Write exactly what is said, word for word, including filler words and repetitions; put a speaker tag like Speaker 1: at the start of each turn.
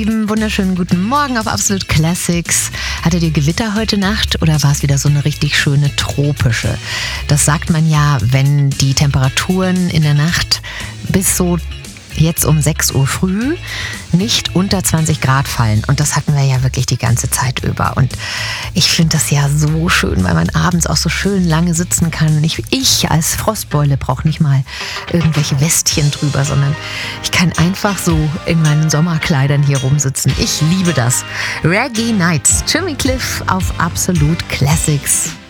Speaker 1: Lieben, wunderschönen guten Morgen auf Absolut Classics. Hattet ihr Gewitter heute Nacht oder war es wieder so eine richtig schöne tropische? Das sagt man ja, wenn die Temperaturen in der Nacht bis so jetzt um sechs Uhr früh nicht unter zwanzig Grad fallen. Und das hatten wir ja wirklich die ganze Zeit über. Und ich finde das ja so schön, weil man abends auch so schön lange sitzen kann. Und ich, ich als Frostbeule brauche nicht mal irgendwelche Westchen drüber, sondern ich kann einfach so in meinen Sommerkleidern hier rumsitzen. Ich liebe das. Reggae Nights, Jimmy Cliff auf Absolut Classics.